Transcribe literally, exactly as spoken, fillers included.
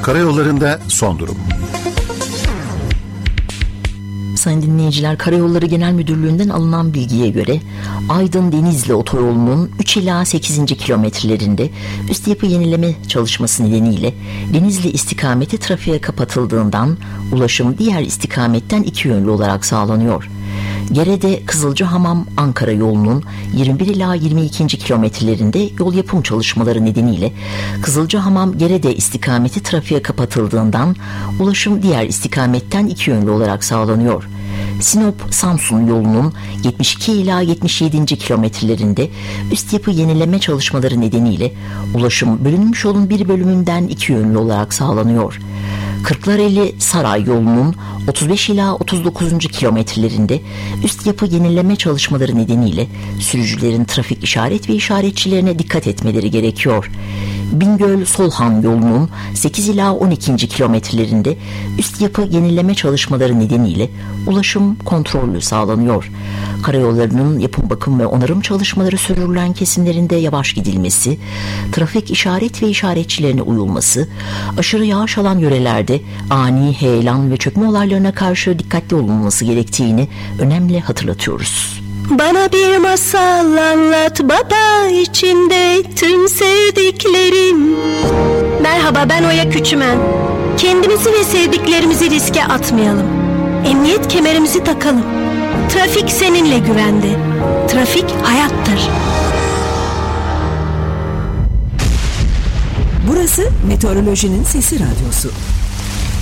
Karayollarında son durum. Sayın dinleyiciler, Karayolları Genel Müdürlüğü'nden alınan bilgiye göre Aydın-Denizli otoyolunun üç ila sekizinci kilometrelerinde üst yapı yenileme çalışması nedeniyle Denizli istikameti trafiğe kapatıldığından ulaşım diğer istikametten iki yönlü olarak sağlanıyor. Gerede Kızılcahamam Ankara yolunun yirmi bir ila yirmi ikinci kilometrelerinde yol yapım çalışmaları nedeniyle Kızılcahamam Gerede istikameti trafiğe kapatıldığından ulaşım diğer istikametten iki yönlü olarak sağlanıyor. Sinop Samsun yolunun yetmiş iki ila yetmiş yedinci kilometrelerinde üst yapı yenileme çalışmaları nedeniyle ulaşım bölünmüş yolun bir bölümünden iki yönlü olarak sağlanıyor. Kırklareli Saray yolunun otuz beş ila otuz dokuzuncu kilometrelerinde üst yapı yenileme çalışmaları nedeniyle sürücülerin trafik işaret ve işaretçilerine dikkat etmeleri gerekiyor. Bingöl-Solhan yolunun sekiz ila on ikinci kilometrelerinde üst yapı yenileme çalışmaları nedeniyle ulaşım kontrollü sağlanıyor. Karayollarının yapım, bakım ve onarım çalışmaları sürdürülen kesimlerinde yavaş gidilmesi, trafik işaret ve işaretçilerine uyulması, aşırı yağış alan yörelerde ani heyelan ve çökme olaylarına karşı dikkatli olunması gerektiğini önemli hatırlatıyoruz. Bana bir masal anlat baba, içinde tüm sevdiklerim. Merhaba, ben Oya Küçümen. Kendimizi ve sevdiklerimizi riske atmayalım. Emniyet kemerimizi takalım. Trafik seninle güvende. Trafik hayattır. Burası Meteorolojinin Sesi Radyosu.